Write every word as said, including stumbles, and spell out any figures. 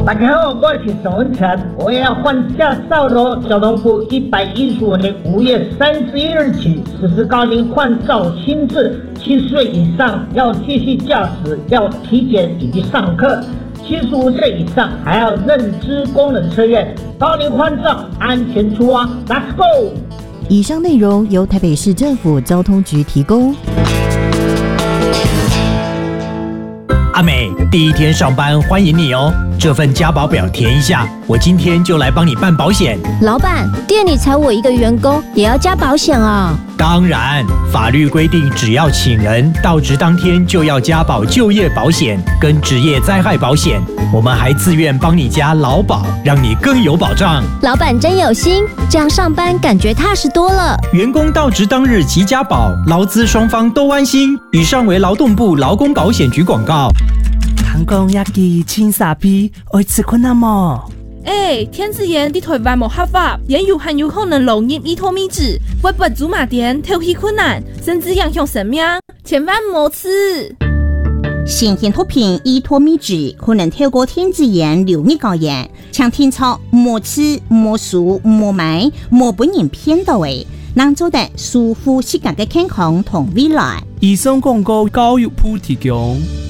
大家好，我是宋文成，我要换驾照喽！交通部一百一十五年五月三十一日起实施高龄换照新制，七十岁以上要继续驾驶，要体检以及上课；七十五岁以上还要认知功能测验。高龄换照，安全出发 ，Let's go！ 以上内容由台北市政府交通局提供。 阿美，第一天上班欢迎你哦！这份加保表填一下，我今天就来帮你办保险。 老板，店里才我一个员工，也要加保险啊？ 当然，法律规定，只要请人到职当天就要加保就业保险跟职业灾害保险。我们还自愿帮你加劳保，让你更有保障。 老板真有心，这样上班感觉踏实多了。 员工到职当日即加保，劳资双方都安心。以上为劳动部劳工保险局广告。 人讲亚基青沙皮，爱吃困难么？ 哎、欸，天子炎伫台湾无合法，也有很有可能漏入伊托米脂，会不祖马店挑起困难，甚至影响生命，千万莫吃。 新型毒品伊托米脂可能透过天子炎流入高原，请天操莫吃、莫数、莫买、莫本人骗到位，能做得舒服适合嘅健康同未来。 以上廣告交由普提供。